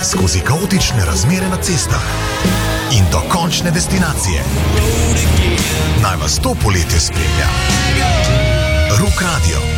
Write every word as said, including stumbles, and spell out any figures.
skozi kaotične razmere na cestah in do končne destinacije. Naj vas to poletje spremlja. Rock Radio.